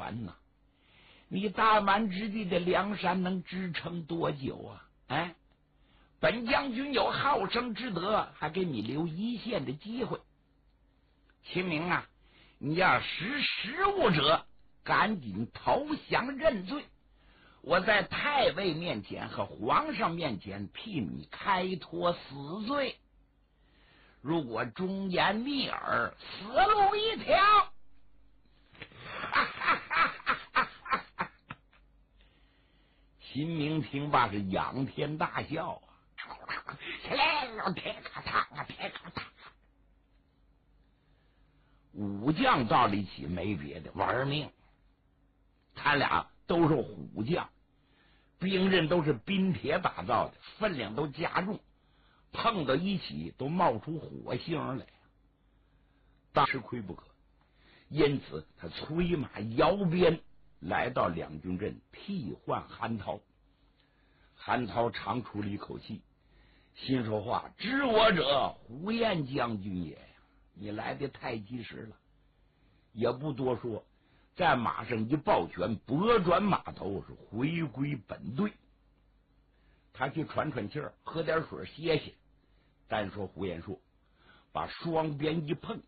山呐，你大满之地的梁山能支撑多久啊？哎，本将军有好生之德，还给你留一线的机会。秦明啊，你要识时务者，赶紧投降认罪。我在太尉面前和皇上面前替你开脱死罪。如果忠言逆耳，死路一条。秦明听罢是仰天大笑啊！武将到了一起没别的，玩命。他俩都是虎将，兵刃都是冰铁打造的，分量都加重，碰到一起都冒出火星来，大吃亏不可。因此他催马摇鞭来到两军阵，替换韩涛。韩涛长出了一口气，心说话：知我者，胡彦将军也。你来的太及时了。也不多说，在马上一抱拳，拨转马头，是回归本队。他去喘喘气儿，喝点水歇歇。单说胡彦硕把双鞭一碰，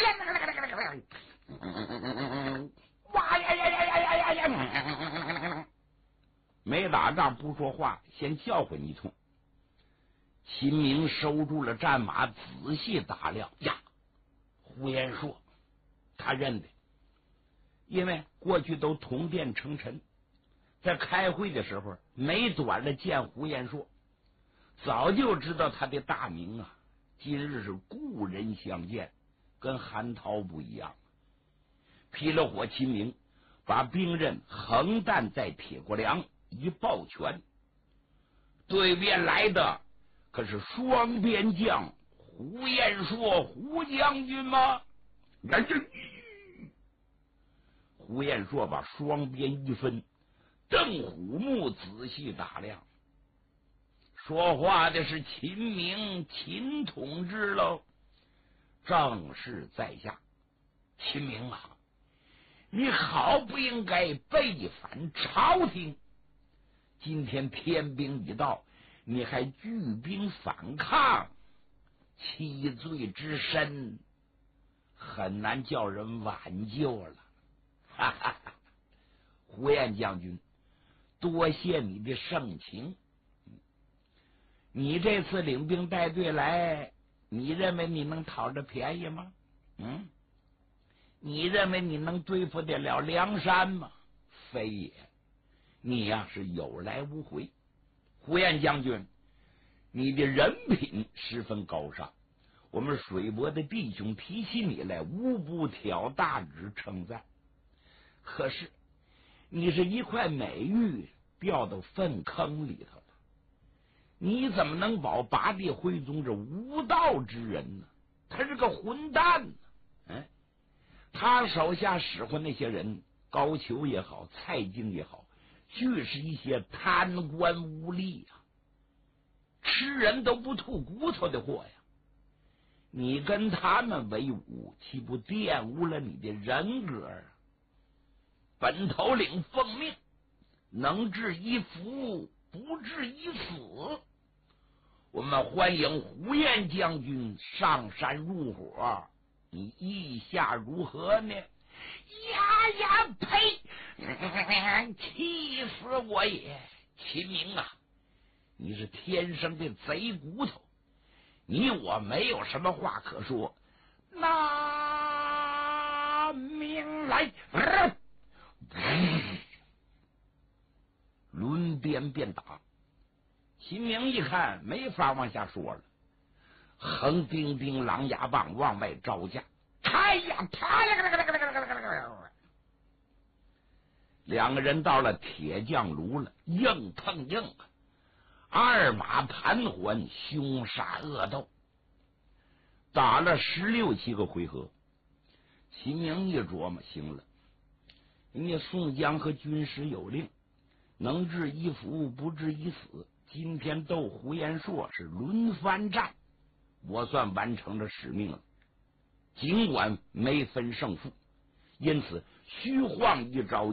哇呀呀呀呀呀呀呀！没打仗不说话，先叫唤一通。秦明收住了战马，仔细打量呀，胡彦硕他认得，因为过去都同殿称臣，在开会的时候没短了见胡彦硕，早就知道他的大名啊。今日是故人相见，跟韩涛不一样。劈了火，秦明把兵刃横担在铁锅梁，一抱拳，对面来的可是双边将胡彦硕胡将军吗？胡彦硕把双鞭一分，瞪虎目仔细打量。说话的是秦明，秦统治喽，正是在下。秦明啊，你好不应该背反朝廷，今天天兵已到，你还聚兵反抗，其罪之深，很难叫人挽救了。哈哈哈！胡彦将军，多谢你的盛情。你这次领兵带队来，你认为你能讨着便宜吗？你认为你能对付得了梁山吗？非也，你呀是有来无回。胡彦将军，你的人品十分高尚，我们水泊的弟兄提起你来，无不挑大指称赞。可是你是一块美玉掉到粪坑里头了，你怎么能保八弟徽宗这无道之人呢？他是个混蛋呢！他手下使唤那些人，高俅也好，蔡京也好，就是一些贪官污吏啊，吃人都不吐骨头的货呀！你跟他们为伍，岂不玷污了你的人格啊？本头领奉命，能治一夫，不治一死。我们欢迎胡彦将军上山入伙，你意下如何呢？呀呀呸！气死我也！秦明啊，你是天生的贼骨头，你我没有什么话可说。拿命来！抡鞭便打。秦明一看没法往下说了，横钉钉狼牙棒往外招架，开呀！两个人到了铁匠炉了，硬碰硬啊，二马盘桓，凶杀恶斗，打了16、17个回合。秦明一琢磨，行了，人家宋江和军师有令，能治一夫，不治一死。今天斗胡彦硕是轮番战，我算完成了使命了。尽管没分胜负，因此虚晃一招，